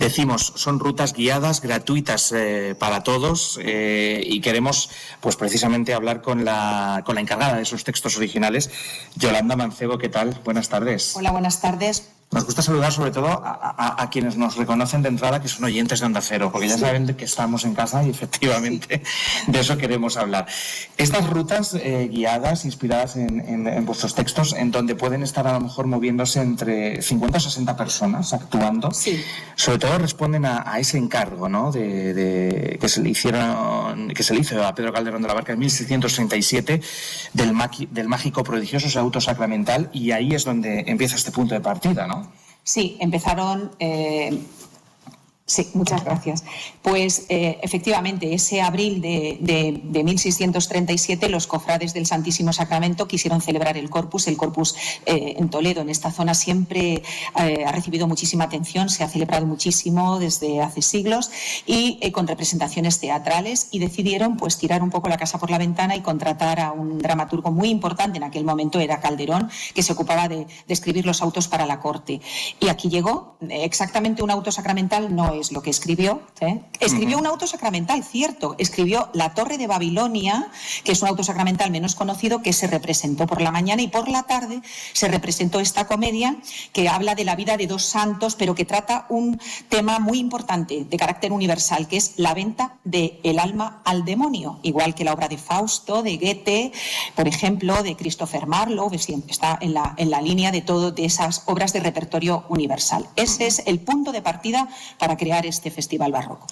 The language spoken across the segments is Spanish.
Decimos, son rutas guiadas, gratuitas para todos, y queremos, pues precisamente, hablar con la encargada de esos textos originales, Yolanda Mancebo. ¿Qué tal? Buenas tardes. Hola, buenas tardes. Nos gusta saludar sobre todo a quienes nos reconocen de entrada que son oyentes de Onda Cero, porque ya saben que estamos en casa y efectivamente de eso queremos hablar. Estas rutas guiadas, inspiradas en vuestros textos, en donde pueden estar a lo mejor moviéndose entre 50 o 60 personas actuando, sobre todo responden a ese encargo, ¿no?, que se le hizo a Pedro Calderón de la Barca en 1637 del mágico prodigioso auto sacramental, y ahí es donde empieza este punto de partida, ¿no? Sí, empezaron... Sí, muchas gracias. Pues efectivamente, ese abril de 1637 los cofrades del Santísimo Sacramento quisieron celebrar el Corpus. El Corpus en Toledo, en esta zona, siempre ha recibido muchísima atención, se ha celebrado muchísimo desde hace siglos y con representaciones teatrales, y decidieron pues tirar un poco la casa por la ventana y contratar a un dramaturgo muy importante, en aquel momento era Calderón, que se ocupaba de escribir los autos para la corte. Y aquí llegó exactamente un auto sacramental, no es lo que escribió. Escribió un auto sacramental, cierto. Escribió La Torre de Babilonia, que es un auto sacramental menos conocido, que se representó por la mañana, y por la tarde se representó esta comedia que habla de la vida de dos santos, pero que trata un tema muy importante de carácter universal, que es la venta del alma al demonio, igual que la obra de Fausto, de Goethe, por ejemplo, de Christopher Marlowe, está en la línea de todo de esas obras de repertorio universal. Ese es el punto de partida para crear este festival barroco.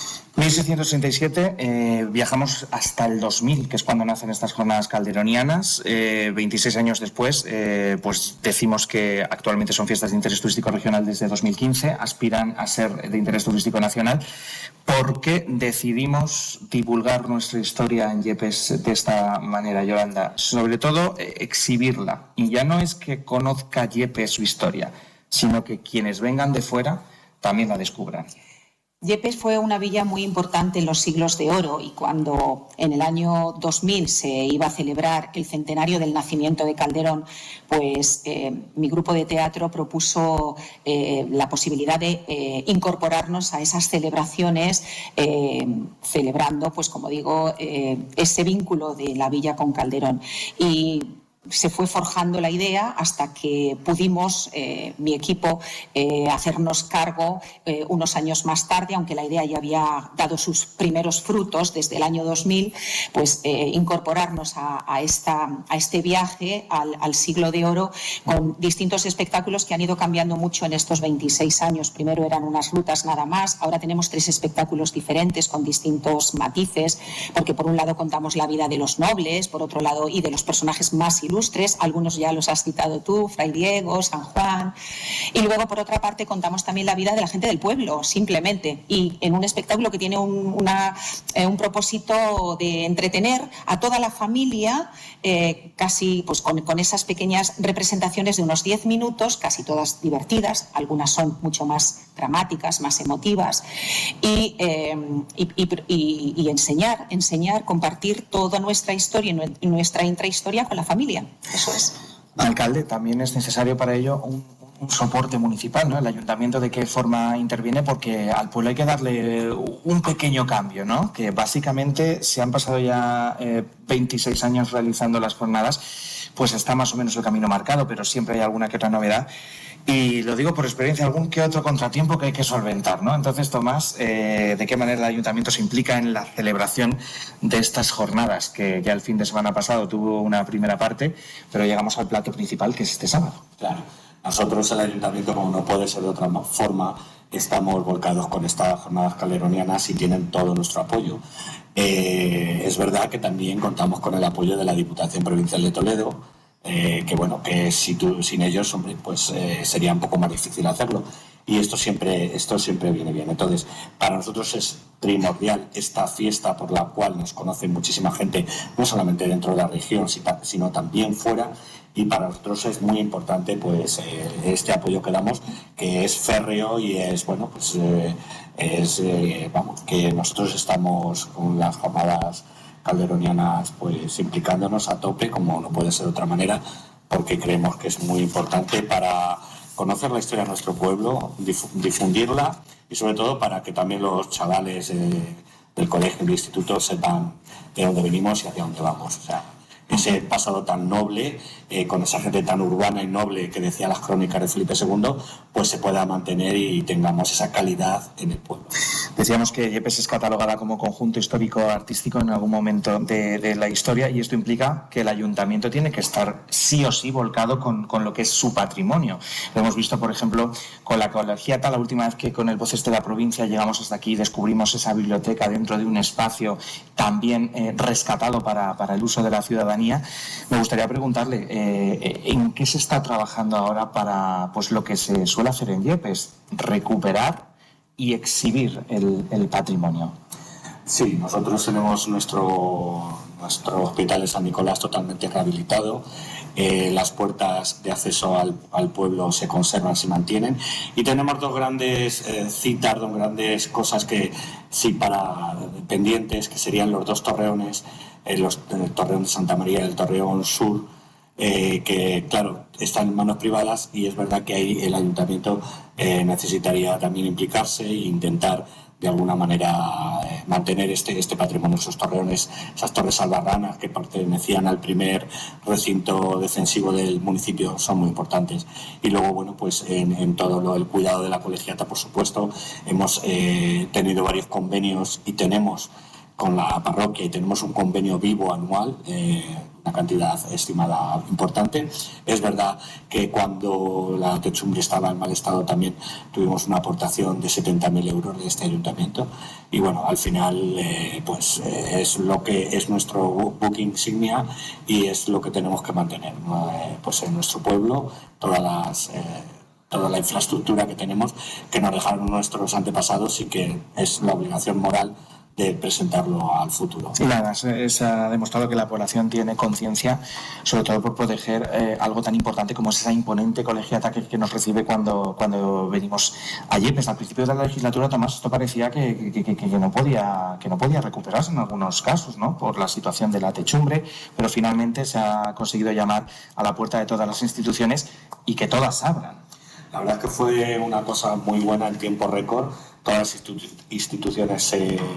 1637, viajamos hasta el 2000, que es cuando nacen estas jornadas calderonianas. 26 años después, pues decimos que actualmente son fiestas de interés turístico regional desde 2015, aspiran a ser de interés turístico nacional. ¿Por qué decidimos divulgar nuestra historia en Yepes de esta manera, Yolanda? Sobre todo, exhibirla. Y ya no es que conozca Yepes su historia, sino que quienes vengan de fuera también la descubran. Yepes fue una villa muy importante en los siglos de oro, y cuando en el año 2000 se iba a celebrar el centenario del nacimiento de Calderón, pues mi grupo de teatro propuso la posibilidad de incorporarnos a esas celebraciones, celebrando, pues como digo, ese vínculo de la villa con Calderón. Y se fue forjando la idea hasta que pudimos, mi equipo, hacernos cargo unos años más tarde, aunque la idea ya había dado sus primeros frutos desde el año 2000, pues incorporarnos a este viaje al siglo de oro, con distintos espectáculos que han ido cambiando mucho en estos 26 años. Primero eran unas rutas nada más, ahora tenemos 3 espectáculos diferentes con distintos matices, porque por un lado contamos la vida de los nobles, por otro lado, y de los personajes más ilustres, algunos ya los has citado tú, Fray Diego, San Juan, y luego por otra parte contamos también la vida de la gente del pueblo, simplemente, y en un espectáculo que tiene un propósito de entretener a toda la familia, casi pues con esas pequeñas representaciones de unos 10 minutos, casi todas divertidas, algunas son mucho más dramáticas, más emotivas, y enseñar, compartir toda nuestra historia y nuestra intrahistoria con la familia. Eso es. Alcalde, también es necesario para ello un soporte municipal, ¿no? El ayuntamiento, ¿de qué forma interviene? Porque al pueblo hay que darle un pequeño cambio, ¿no? Que básicamente se han pasado ya 26 años realizando las jornadas, pues está más o menos el camino marcado, pero siempre hay alguna que otra novedad. Y lo digo por experiencia, algún que otro contratiempo que hay que solventar, ¿no? Entonces, Tomás, ¿de qué manera el ayuntamiento se implica en la celebración de estas jornadas? Que ya el fin de semana pasado tuvo una primera parte, pero llegamos al plato principal, que es este sábado. Claro. Nosotros, el ayuntamiento, como no puede ser de otra forma, estamos volcados con estas jornadas calderonianas y tienen todo nuestro apoyo. Es verdad que también contamos con el apoyo de la Diputación Provincial de Toledo, que sin ellos, hombre, pues sería un poco más difícil hacerlo. Y esto siempre viene bien. Entonces, para nosotros es primordial esta fiesta por la cual nos conoce muchísima gente, no solamente dentro de la región, sino también fuera. Y para nosotros es muy importante, pues, este apoyo que damos, que es férreo y es, bueno, pues, que nosotros estamos con las jornadas calderonianas, pues, implicándonos a tope, como no puede ser de otra manera, porque creemos que es muy importante para conocer la historia de nuestro pueblo, difundirla y sobre todo para que también los chavales del colegio y del instituto sepan de dónde venimos y hacia dónde vamos. O sea, ese pasado tan noble, con esa gente tan urbana y noble que decía las crónicas de Felipe II, pues se pueda mantener y tengamos esa calidad en el pueblo. Decíamos que Yepes es catalogada como conjunto histórico-artístico en algún momento de la historia, y esto implica que el ayuntamiento tiene que estar sí o sí volcado con lo que es su patrimonio. Lo hemos visto, por ejemplo, con la colegiata, la última vez que con el Voces de la Provincia llegamos hasta aquí y descubrimos esa biblioteca dentro de un espacio también rescatado para el uso de la ciudadanía. Me gustaría preguntarle ¿en qué se está trabajando ahora para pues lo que se suele hacer en Yepes, recuperar y exhibir el patrimonio? Sí, nosotros tenemos nuestro hospital de San Nicolás totalmente rehabilitado. Las puertas de acceso al pueblo se conservan, se mantienen, y tenemos dos grandes citas, dos grandes cosas que sí para pendientes, que serían los dos torreones, el torreón de Santa María y el torreón sur, que claro, están en manos privadas, y es verdad que ahí el ayuntamiento necesitaría también implicarse e intentar de alguna manera mantener este patrimonio, esos torreones, esas torres albarranas que pertenecían al primer recinto defensivo del municipio, son muy importantes. Y luego, bueno, pues en todo el cuidado de la colegiata, por supuesto, hemos tenido varios convenios y tenemos con la parroquia, y tenemos un convenio vivo anual, una cantidad estimada importante. Es verdad que cuando la techumbre estaba en mal estado también tuvimos una aportación de 70.000 euros de este ayuntamiento, y bueno, al final pues es lo que es nuestro buque insignia y es lo que tenemos que mantener, ¿no? Pues en nuestro pueblo toda la infraestructura que tenemos, que nos dejaron nuestros antepasados, y que es la obligación moral de presentarlo al futuro. Y nada, se ha demostrado que la población tiene conciencia, sobre todo por proteger algo tan importante como es esa imponente colegiata que nos recibe cuando venimos allí. Pues al principio de la legislatura, Tomás, esto parecía que no podía recuperarse en algunos casos, ¿no? Por la situación de la techumbre, pero finalmente se ha conseguido llamar a la puerta de todas las instituciones y que todas abran. La verdad es que fue una cosa muy buena en tiempo récord. Todas las instituciones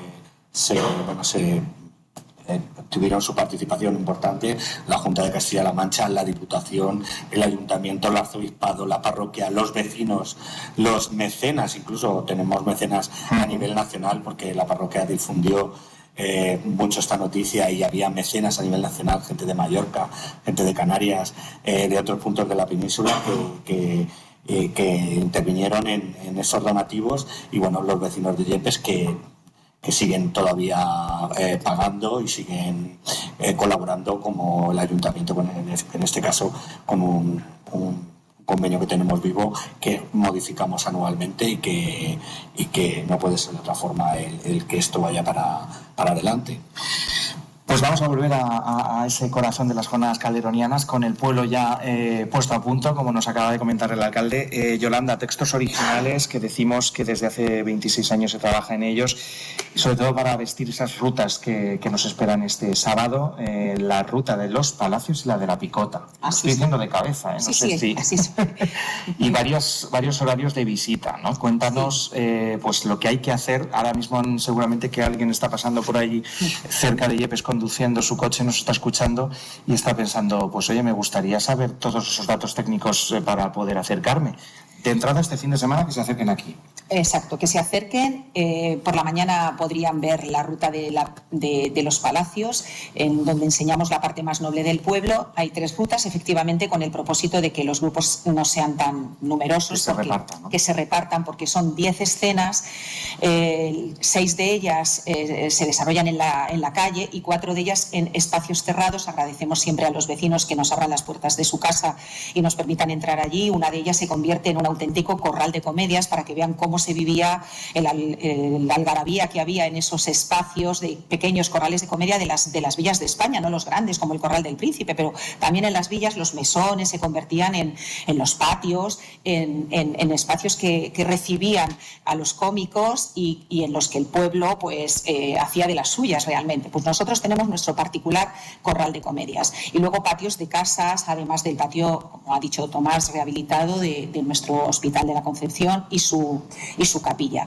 tuvieron su participación importante: la Junta de Castilla-La Mancha, la Diputación, el Ayuntamiento, el Arzobispado, la parroquia, los vecinos, los mecenas. Incluso tenemos mecenas a nivel nacional, porque la parroquia difundió mucho esta noticia, y había mecenas a nivel nacional, gente de Mallorca, gente de Canarias, de otros puntos de la península que intervinieron en esos donativos. Y bueno, los vecinos de Yepes que siguen todavía pagando y siguen colaborando, como el ayuntamiento, en este caso con un convenio que tenemos vivo, que modificamos anualmente, y que no puede ser de otra forma el que esto vaya para adelante. Pues vamos a volver a ese corazón de las jornadas calderonianas, con el pueblo ya puesto a punto, como nos acaba de comentar el alcalde. Yolanda, textos originales que decimos que desde hace 26 años se trabaja en ellos, sobre todo para vestir esas rutas que nos esperan este sábado, la ruta de los Palacios y la de la Picota. Estoy diciendo de cabeza, no sé si... Así sí. Y varios horarios de visita, ¿no? Cuéntanos pues lo que hay que hacer. Ahora mismo seguramente que alguien está pasando por ahí cerca de Yepes conduciendo su coche, nos está escuchando y está pensando, pues oye, me gustaría saber todos esos datos técnicos para poder acercarme. De entrada este fin de semana, que se acerquen aquí. Exacto, que se acerquen. Por la mañana podrían ver la ruta de los Palacios, en donde enseñamos la parte más noble del pueblo. Hay 3 rutas, efectivamente, con el propósito de que los grupos no sean tan numerosos, que se repartan, porque son 10 escenas, 6 de ellas se desarrollan en la calle y 4 de ellas en espacios cerrados. Agradecemos siempre a los vecinos que nos abran las puertas de su casa y nos permitan entrar allí. Una de ellas se convierte en un auténtico corral de comedias, para que vean cómo se vivía la algarabía que había en esos espacios de pequeños corrales de comedia de las villas de España, no los grandes como el Corral del Príncipe, pero también en las villas los mesones se convertían en los patios, en espacios que recibían a los cómicos y en los que el pueblo pues hacía de las suyas realmente. Pues nosotros tenemos nuestro particular corral de comedias, y luego patios de casas, además del patio, como ha dicho Tomás, rehabilitado de nuestro Hospital de la Concepción y su capilla.